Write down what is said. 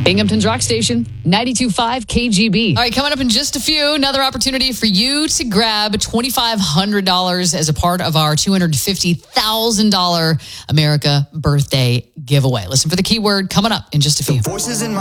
Binghamton's Rock Station, 92.5 KGB. All right, coming up in just a few, another opportunity for you to grab $2,500 as a part of our $250,000 America birthday giveaway. Listen for the keyword coming up in just a few. Voices in